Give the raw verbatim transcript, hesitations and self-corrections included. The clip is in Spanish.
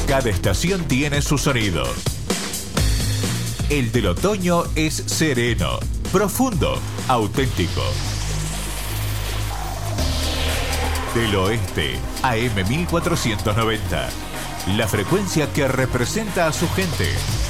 Cada estación tiene su sonido. El del otoño es sereno, profundo, auténtico. Del oeste, A M mil cuatrocientos noventa. La frecuencia que representa a su gente.